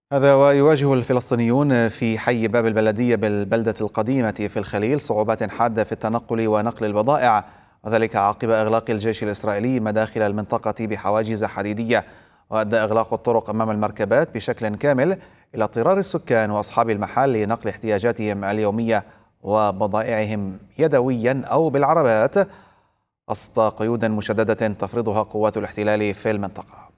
هذا ويواجه الفلسطينيون في حي باب البلدية بالبلدة القديمة في الخليل صعوبات حادة في التنقل ونقل البضائع، وذلك عقب إغلاق الجيش الإسرائيلي مداخل المنطقة بحواجز حديدية، وأدى إغلاق الطرق أمام المركبات بشكل كامل إلى اضطرار السكان وأصحاب المحال لنقل احتياجاتهم اليومية وبضائعهم يدويا أو بالعربات وسط قيود مشددة تفرضها قوات الاحتلال في المنطقة.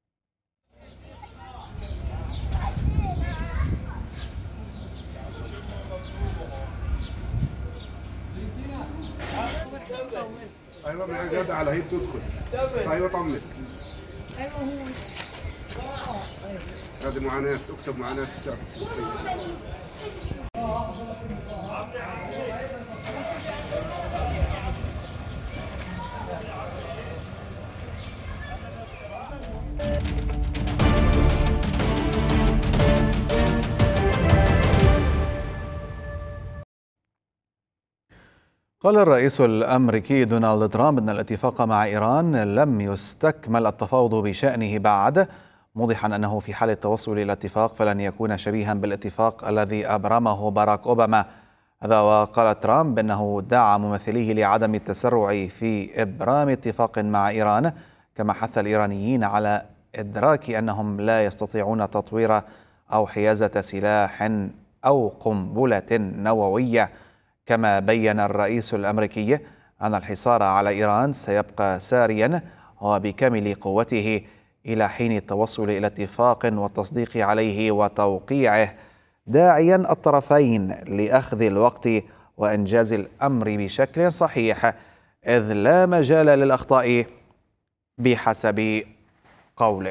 ايوه من جد على هي بتدخل. ايوه طمن. ايوه هو هذه معاناة، اكتب معاناة الشعب الفلسطيني. قال الرئيس الأمريكي دونالد ترامب أن الاتفاق مع إيران لم يستكمل التفاوض بشأنه بعد، موضحا أنه في حال التوصل إلى اتفاق فلن يكون شبيها بالاتفاق الذي أبرمه باراك أوباما. هذا وقال ترامب أنه دعا ممثليه لعدم التسرع في إبرام اتفاق مع إيران، كما حث الإيرانيين على إدراك أنهم لا يستطيعون تطوير أو حيازة سلاح أو قنبلة نووية. كما بين الرئيس الأمريكي أن الحصار على إيران سيبقى ساريا وبكامل قوته إلى حين التوصل إلى اتفاق والتصديق عليه وتوقيعه، داعيا الطرفين لأخذ الوقت وإنجاز الأمر بشكل صحيح، إذ لا مجال للأخطاء بحسب قوله.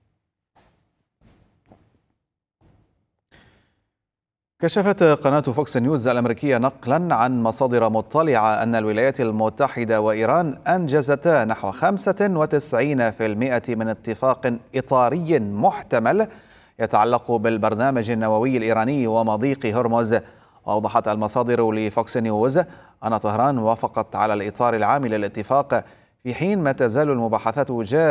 كشفت قناة فوكس نيوز الأمريكية نقلا عن مصادر مطلعة أن الولايات المتحدة وإيران أنجزتا نحو 95% من اتفاق إطاري محتمل يتعلق بالبرنامج النووي الإيراني ومضيق هرمز. وأوضحت المصادر لفوكس نيوز أن طهران وافقت على الإطار العام للاتفاق، في حين ما تزال المباحثات